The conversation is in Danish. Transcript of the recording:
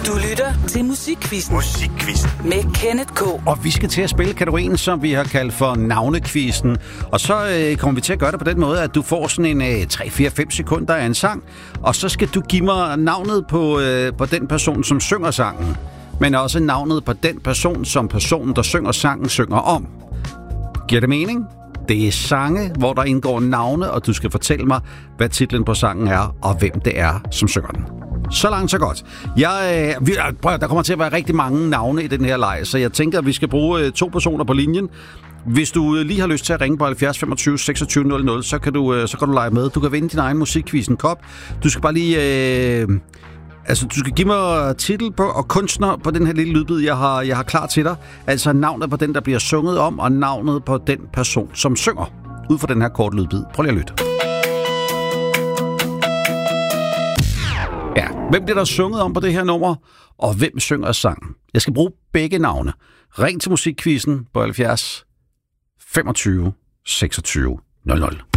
Du lytter til Musikquizzen. Med Kenneth K. Og vi skal til at spille kategorien, som vi har kaldt for navnekvisten. Og så kommer vi til at gøre det på den måde, at du får sådan en 3-4-5 sekunder af en sang. Og så skal du give mig navnet på den person, som synger sangen. Men også navnet på den person, som personen, der synger sangen, synger om. Giver det mening? Det er sange, hvor der indgår navne, og du skal fortælle mig, hvad titlen på sangen er, og hvem det er, som synger den. Så langt, så godt. Der kommer til at være rigtig mange navne i den her leg, så jeg tænker, at vi skal bruge 2 personer på linjen. Hvis du lige har lyst til at ringe på 70 25 26 00, så kan du lege med. Du kan vinde din egen musikquizzen kop. Du skal bare lige... du skal give mig titel på og kunstner på den her lille lydbid, jeg har klar til dig. Altså navnet på den, der bliver sunget om, og navnet på den person, som synger. Ud fra den her korte lydbid. Prøv lige at lytte. Ja, hvem bliver der sunget om på det her nummer, og hvem synger sangen? Jeg skal bruge begge navne. Ring til musikquizzen på 70 25 26 00.